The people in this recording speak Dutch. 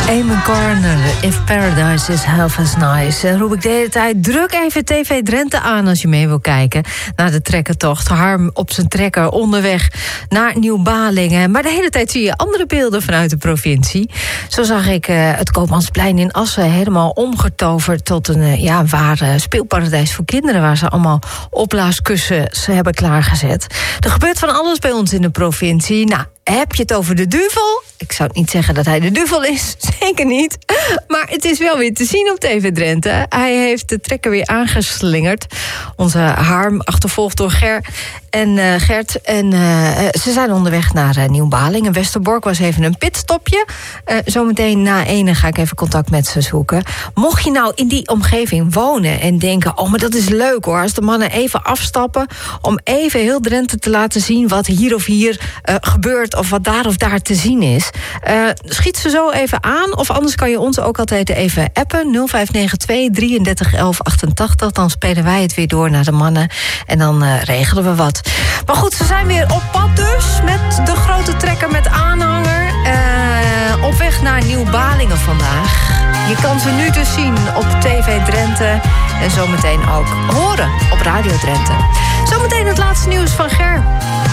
Eamon Corner, If Paradise is Half as Nice. Roep ik de hele tijd, druk even TV Drenthe aan als je mee wil kijken naar de trekkertocht. Harm op zijn trekker onderweg naar Nieuw-Balingen. Maar de hele tijd zie je andere beelden vanuit de provincie. Zo zag ik het Koopmansplein in Assen helemaal omgetoverd tot een ware speelparadijs voor kinderen, waar ze allemaal opblaaskussens hebben klaargezet. Er gebeurt van alles bij ons in de provincie. Nou, heb je het over de duvel? Ik zou niet zeggen dat hij de duvel is, zeker niet. Maar het is wel weer te zien op TV Drenthe. Hij heeft de trekker weer aangeslingerd. Onze Harm, achtervolgd door Gert. En ze zijn onderweg naar Nieuw-Balingen. Westerbork was even een pitstopje. Zometeen na 1 ga ik even contact met ze zoeken. Mocht je nou in die omgeving wonen en denken, oh, maar dat is leuk hoor, als de mannen even afstappen om even heel Drenthe te laten zien wat hier of hier gebeurt of wat daar of daar te zien is. Schiet ze zo even aan, of anders kan je ons ook altijd even appen. 0592 33 11 88. Dan spelen wij het weer door naar de mannen en dan regelen we wat. Maar goed, ze zijn weer op pad dus met de grote trekker met aanhanger. Op weg naar Nieuw-Balingen vandaag. Je kan ze nu dus zien op TV Drenthe en zometeen ook horen op Radio Drenthe. Zometeen het laatste nieuws van Ger.